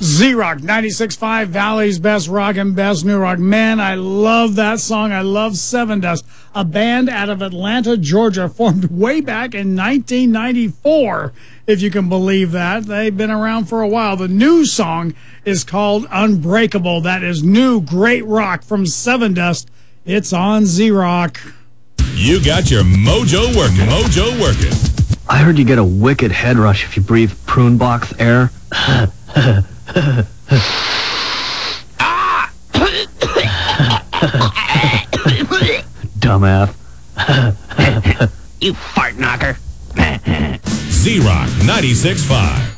Z-Rock, 96.5, Valley's best rock and best new rock. Man, I love that song. I love Sevendust, a band out of Atlanta, Georgia, formed way back in 1994, if you can believe that. They've been around for a while. The new song is called Unbreakable. That is new, great rock from Sevendust. It's on Z-Rock. You got your mojo working. Mojo working. I heard you get a wicked head rush if you breathe prune box air. Dumbass. You fart knocker. Z-Rock 96.5.